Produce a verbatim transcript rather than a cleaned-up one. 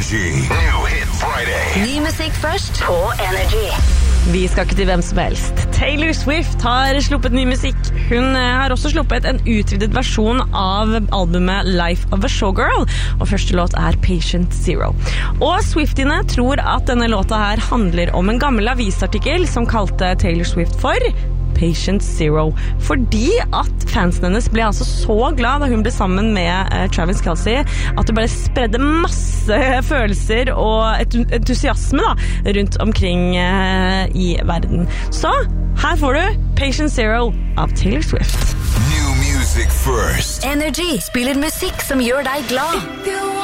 Energy. New Hit Friday. Ny musikk først på Energy. Vi skal ikke til hvem som helst. Taylor Swift har sluppet ny musikk. Hun har også sluppet en utvidet versjon av albumet Life of a Showgirl, og første låt er Patient Zero. Og Swiftiene tror at denne låta her handler om en gammel avisartikkel som kalte Taylor Swift for Patient Zero, fordi at fansen hennes ble altså så glad da hun ble sammen med uh, Travis Kelce, at det bare spredde masse følelser og et entusiasme da, rundt omkring uh, i verden. Så her får du Patient Zero av Taylor Swift. New music first. Energy spiller musikk som gjør deg glad.